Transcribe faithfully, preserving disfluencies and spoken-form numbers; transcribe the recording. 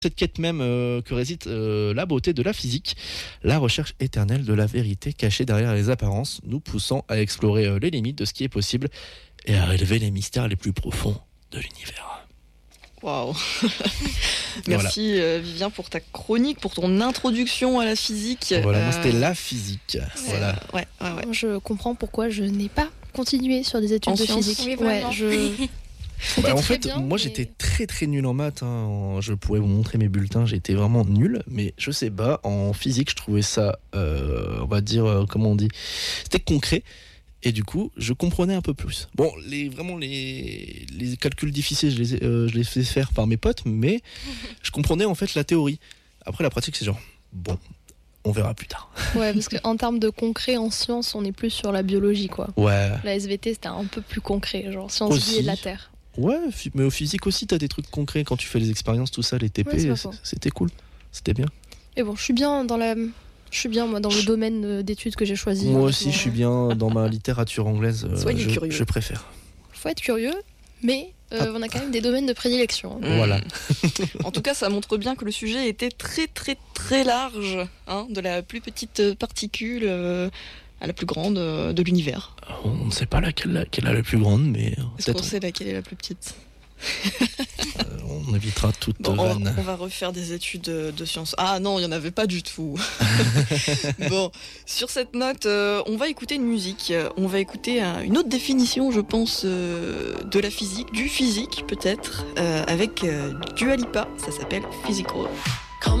Cette quête même euh, que réside euh, la beauté de la physique, la recherche éternelle de la vérité cachée derrière les apparences, nous poussant à explorer euh, les limites de ce qui est possible et à relever les mystères les plus profonds de l'univers. Waouh. Merci voilà. euh, Vivien pour ta chronique, pour ton introduction à la physique. Voilà, euh... moi c'était la physique. Ouais, voilà. Ouais, ouais, ouais. Je comprends pourquoi je n'ai pas continué sur des études en de sciences. physique. Oui, ouais, je... Bah, en fait, bien, moi mais... j'étais très très nul en maths. Hein. Je pourrais vous montrer mes bulletins, j'étais vraiment nul. Mais je sais pas, en physique, je trouvais ça, euh, on va dire, euh, comment on dit, c'était concret. Et du coup, je comprenais un peu plus. Bon, les, vraiment, les, les calculs difficiles, je les, ai, euh, je les fais faire par mes potes, mais je comprenais en fait la théorie. Après, la pratique, c'est genre, bon, on verra plus tard. Ouais, parce qu'en termes de concret en sciences, on est plus sur la biologie, quoi. Ouais. La S V T, c'était un peu plus concret, genre sciences Aussi. vie et de la Terre. Ouais, mais au physique aussi, t'as des trucs concrets quand tu fais les expériences, tout ça, les T P, ouais, c'était cool, c'était bien. Et bon, je suis bien dans la, je suis bien moi dans le domaine d'études que j'ai choisi. Moi aussi, je suis bien dans ma littérature anglaise. Soyez je, curieux. Je préfère. Faut être curieux, mais euh, ah. on a quand même des domaines de prédilection. Mmh. Voilà. En tout cas, ça montre bien que le sujet était très très très large, hein, de la plus petite particule. Euh... à la plus grande de l'univers. On ne sait pas laquelle, laquelle est la plus grande, mais... Est-ce qu'on sait laquelle est la plus petite? euh, On évitera toute bon, vanne. On, on va refaire des études de, de sciences. Ah non, il n'y en avait pas du tout. Bon, sur cette note, euh, on va écouter une musique. On va écouter un, une autre définition, je pense, euh, de la physique, du physique peut-être, euh, avec euh, Dua Lipa. Ça s'appelle Physical.